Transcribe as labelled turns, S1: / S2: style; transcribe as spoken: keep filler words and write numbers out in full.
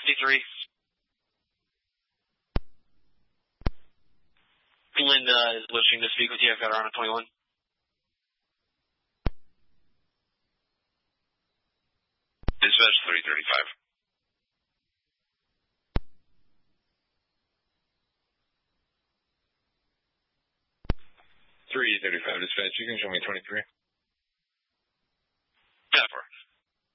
S1: fifty-three. Linda is wishing to speak with you. I've got her on a twenty-one.
S2: Dispatch three thirty-five. three thirty-five, dispatch. You can show me twenty-three.